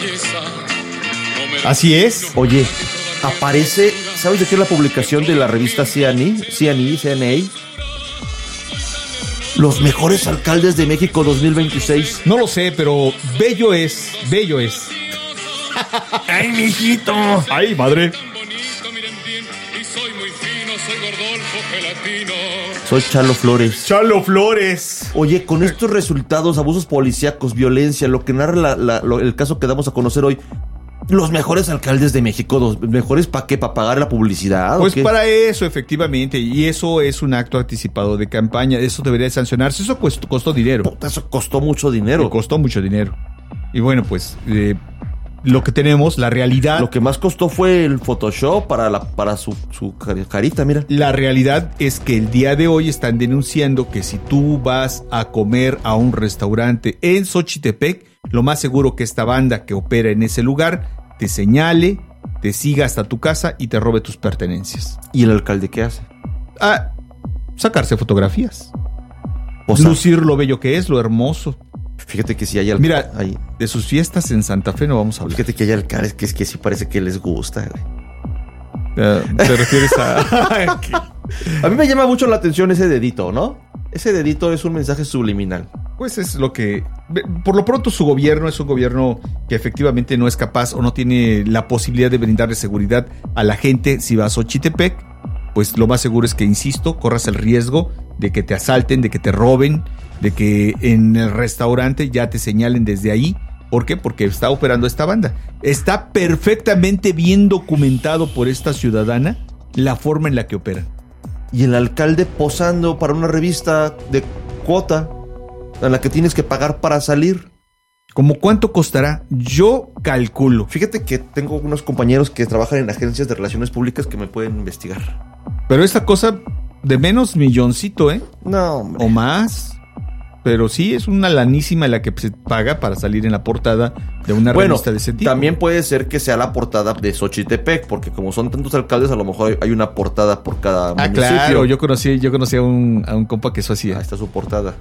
Así es. Oye, aparece, ¿sabes de qué es la publicación de la revista CNA? Los mejores alcaldes de México 2026. No lo sé, pero bello es. ¡Ay, mijito! ¡Ay, madre! Soy Chalo Flores. Oye, con estos resultados, abusos policíacos, violencia, lo que narra el caso que damos a conocer hoy, los mejores alcaldes de México, los mejores ¿para qué? ¿Para pagar la publicidad? Pues para eso, efectivamente, y eso es un acto anticipado de campaña, eso debería sancionarse, eso costó dinero. Puta, eso costó mucho dinero. Y bueno, pues lo que tenemos, la realidad. Lo que más costó fue el Photoshop para su carita, mira. La realidad es que el día de hoy están denunciando que si tú vas a comer a un restaurante en Xochitepec, lo más seguro que esta banda que opera en ese lugar te señale, te siga hasta tu casa y te robe tus pertenencias. ¿Y el alcalde qué hace? Sacarse fotografías. O sea, lucir lo bello que es, lo hermoso. Fíjate que si hay Mira, de sus fiestas en Santa Fe no vamos a hablar. Fíjate que hay alcaldes que sí parece que les gusta, güey. ¿Te refieres a...? A mí me llama mucho la atención ese dedito, ¿no? Ese dedito es un mensaje subliminal. Pues es lo que... Por lo pronto su gobierno es un gobierno que efectivamente no es capaz o no tiene la posibilidad de brindarle seguridad a la gente. Si vas a Xochitepec, pues lo más seguro es que, insisto, corras el riesgo de que te asalten, de que te roben, de que en el restaurante ya te señalen desde ahí. ¿Por qué? Porque está operando esta banda. Está perfectamente bien documentado por esta ciudadana la forma en la que operan. Y el alcalde posando para una revista de cuota en la que tienes que pagar para salir. ¿Cómo cuánto costará? Yo calculo. Fíjate que tengo unos compañeros que trabajan en agencias de relaciones públicas que me pueden investigar. Pero esta cosa de menos milloncito, ¿eh? No, hombre. O más. Pero sí es una lanísima la que se paga para salir en la portada de una revista de ese tipo. También puede ser que sea la portada de Xochitepec, porque como son tantos alcaldes, a lo mejor hay una portada por cada municipio. Claro, yo conocí a un compa que eso hacía. Ahí está su portada.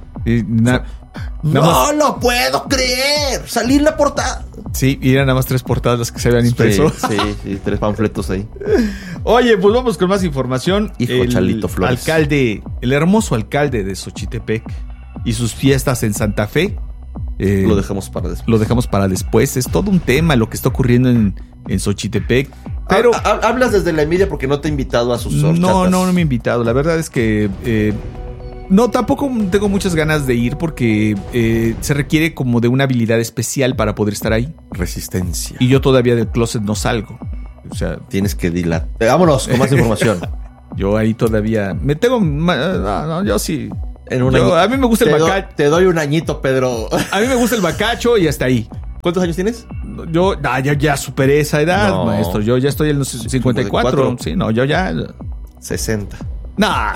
No lo puedo creer. Salir en la portada. Sí, y eran nada más 3 portadas las que se habían impreso. Sí, 3 panfletos ahí. Oye, pues vamos con más información. Hijo, Chalito Flores. El hermoso alcalde de Xochitepec y sus fiestas en Santa Fe. Lo dejamos para después. Es todo un tema lo que está ocurriendo en Xochitepec. Pero hablas desde la envidia porque no te he invitado a sus horchatas. No me he invitado. La verdad es que no, tampoco tengo muchas ganas de ir porque se requiere como de una habilidad especial para poder estar ahí. Resistencia. Y yo todavía del closet no salgo. O sea, tienes que dilatar. Vámonos con más información. Yo ahí todavía me tengo. No, yo sí. A mí me gusta el bacacho. Te doy un añito, Pedro. A mí me gusta el bacacho y hasta ahí. ¿Cuántos años tienes? Yo ya superé esa edad, maestro. Yo ya estoy en los 54. Sí, no, yo ya 60. Nah.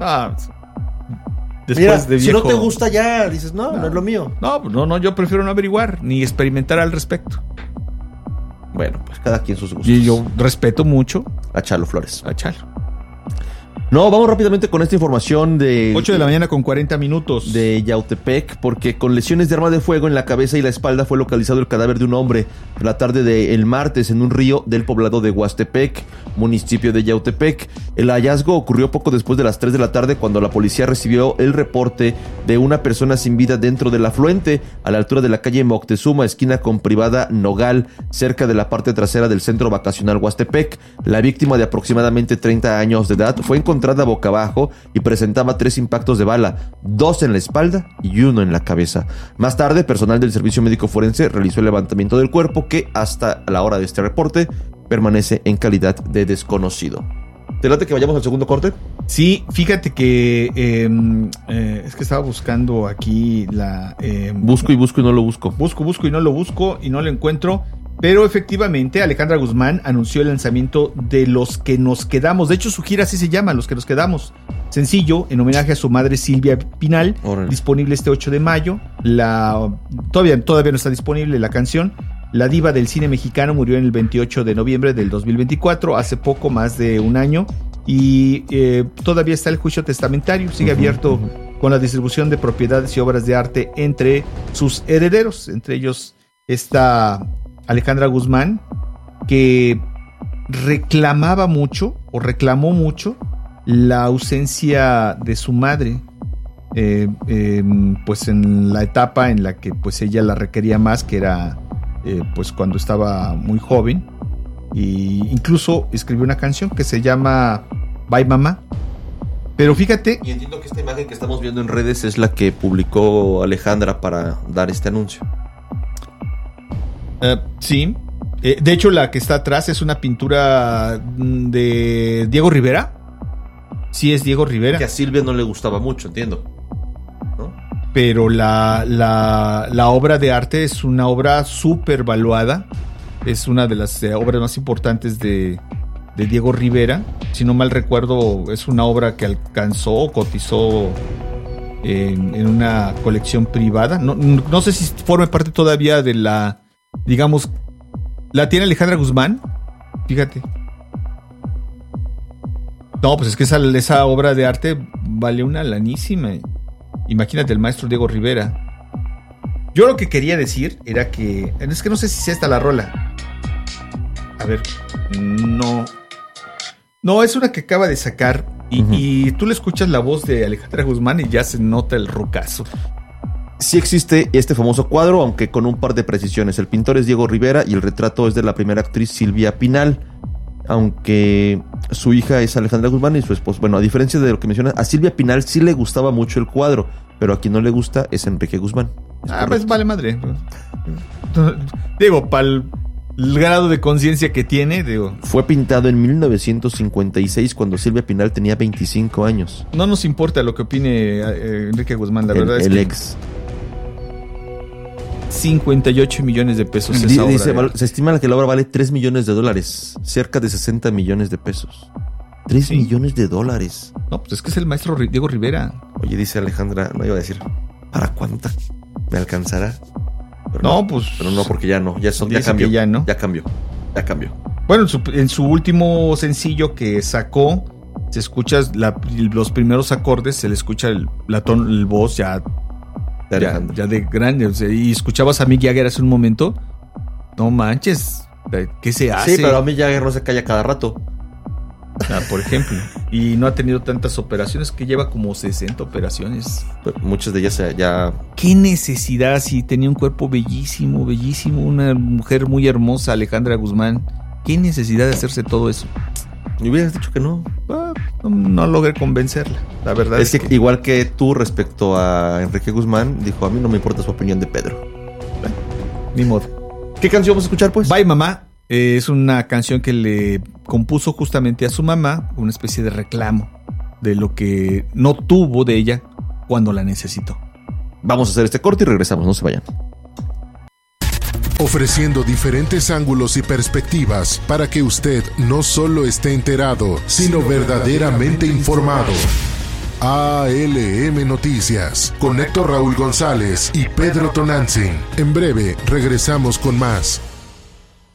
Después Mira, de viejo, si no te gusta ya, dices, no es lo mío. No, yo prefiero no averiguar ni experimentar al respecto. Bueno, pues cada quien sus gustos. Y yo respeto mucho a Chalo Flores. A Chalo. No, vamos rápidamente con esta información de 8 de la mañana con 40 minutos de Yautepec, porque con lesiones de arma de fuego en la cabeza y la espalda fue localizado el cadáver de un hombre la tarde del martes en un río del poblado de Huastepec, municipio de Yautepec. El hallazgo ocurrió poco después de las 3 de la tarde cuando la policía recibió el reporte de una persona sin vida dentro del afluente a la altura de la calle Moctezuma, esquina con Privada Nogal, cerca de la parte trasera del centro vacacional Huastepec. La víctima, de aproximadamente 30 años de edad, fue encontrada boca abajo y presentaba 3 impactos de bala, 2 en la espalda y 1 en la cabeza. Más tarde, personal del servicio médico forense realizó el levantamiento del cuerpo, que hasta la hora de este reporte permanece en calidad de desconocido. ¿Te late que vayamos al segundo corte? Sí, fíjate que es que estaba buscando aquí la... busco y no lo busco. Busco y no lo busco y no lo encuentro. Pero efectivamente Alejandra Guzmán anunció el lanzamiento de Los que nos quedamos. De hecho, su gira así se llama, Los que nos quedamos. Sencillo, en homenaje a su madre Silvia Pinal. Órale. Disponible este 8 de mayo. Todavía no está disponible la canción. La diva del cine mexicano murió en el 28 de noviembre del 2024, hace poco más de un año. Y todavía está el juicio testamentario. Sigue abierto con la distribución de propiedades y obras de arte entre sus herederos. Entre ellos esta Alejandra Guzmán, que reclamó mucho la ausencia de su madre, pues en la etapa en la que pues ella la requería más, que era pues cuando estaba muy joven, y incluso escribió una canción que se llama Bye Mamá. Pero fíjate, y entiendo que esta imagen que estamos viendo en redes es la que publicó Alejandra para dar este anuncio. Sí. De hecho, la que está atrás es una pintura de Diego Rivera. Sí, es Diego Rivera. Que a Silvia no le gustaba mucho, entiendo, ¿no? Pero la obra de arte es una obra súper valuada. Es una de las obras más importantes de Diego Rivera. Si no mal recuerdo, es una obra que alcanzó o cotizó en una colección privada. No sé si forma parte todavía de la, digamos, la tiene Alejandra Guzmán. Fíjate. No, pues es que esa obra de arte vale una lanísima. Imagínate el maestro Diego Rivera. Yo lo que quería decir era que, es que no sé si sea esta la rola. A ver, no, es una que acaba de sacar y tú le escuchas la voz de Alejandra Guzmán y ya se nota el rocazo. Sí existe este famoso cuadro, aunque con un par de precisiones. El pintor es Diego Rivera y el retrato es de la primera actriz Silvia Pinal, aunque su hija es Alejandra Guzmán y su esposo. Bueno, a diferencia de lo que mencionas, a Silvia Pinal sí le gustaba mucho el cuadro, pero a quien no le gusta es Enrique Guzmán. Pues vale madre. Digo, para el grado de conciencia que tiene, digo. Fue pintado en 1956 cuando Silvia Pinal tenía 25 años. No nos importa lo que opine Enrique Guzmán, la verdad es el que ex. 58 millones de pesos esa obra. Se estima que la obra vale $3 millones, cerca de 60 millones de pesos. 3 millones de dólares. No, pues es que es el maestro Diego Rivera. Oye, dice Alejandra, no iba a decir, ¿para cuánta me alcanzará? Pero no, pues. Pero no, porque ya no. Ya cambió. Ya cambió. Bueno, en su último sencillo que sacó, se escucha los primeros acordes, se le escucha el voz ya de grande. O sea, y escuchabas a Mick Jagger hace un momento. No manches, ¿qué se hace? Sí, pero a Mick Jagger no se calla cada rato. Por ejemplo. Y no ha tenido tantas operaciones, que lleva como 60 operaciones. Pues muchas de ellas ya... ¿Qué necesidad? Si tenía un cuerpo bellísimo, una mujer muy hermosa, Alejandra Guzmán. ¿Qué necesidad de hacerse todo eso? Me hubieras dicho que no. No logré convencerla, la verdad. Es que igual que tú respecto a Enrique Guzmán, dijo, a mí no me importa su opinión de Pedro. Ni modo. ¿Qué canción vamos a escuchar, pues? Bye Mamá. Es una canción que le compuso justamente a su mamá, una especie de reclamo de lo que no tuvo de ella cuando la necesitó. Vamos a hacer este corte y regresamos, no se vayan. Ofreciendo diferentes ángulos y perspectivas para que usted no solo esté enterado, sino verdaderamente informado. ALM Noticias, con Héctor Raúl González y Pedro Tonantzin. En breve regresamos con más.